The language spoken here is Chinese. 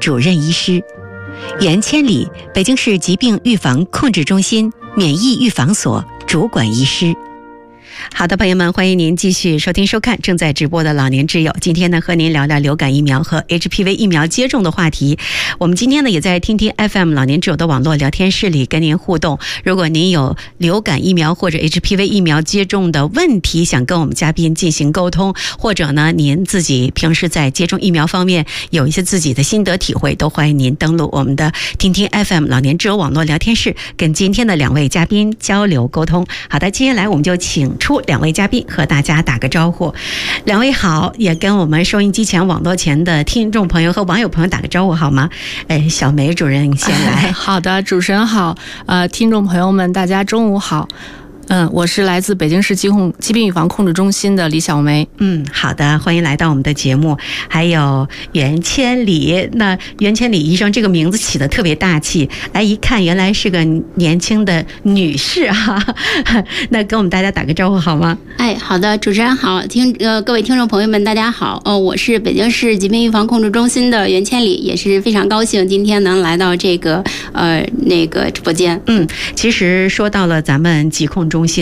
主任医师，袁千里，北京市疾病预防控制中心免疫预防所主管医师。好的，朋友们，欢迎您继续收听收看正在直播的老年之友。今天呢，和您聊聊流感疫苗和 HPV 疫苗接种的话题。我们今天呢，也在听听 FM 老年之友的网络聊天室里跟您互动。如果您有流感疫苗或者 HPV 疫苗接种的问题，想跟我们嘉宾进行沟通，或者呢，您自己平时在接种疫苗方面有一些自己的心得体会，都欢迎您登录我们的听听 FM 老年之友网络聊天室，跟今天的两位嘉宾交流沟通。好的，接下来我们就请出两位嘉宾和大家打个招呼。两位好，也跟我们收音机前网络前的听众朋友和网友朋友打个招呼好吗？小梅主任先来。 好的，主持人好，听众朋友们大家中午好。我是来自北京市疾病预防控制中心的李小梅。 好的，欢迎来到我们的节目。还有袁千里，那袁千里医生这个名字起得特别大气，一看原来是个年轻的女士哈。那跟我们大家打个招呼好吗？ 好的，主持人好，各位听众朋友们大家好。我是北京市疾病预防控制中心的袁千里，也是非常高兴今天能来到这个直播间。 其实说到了咱们疾控中心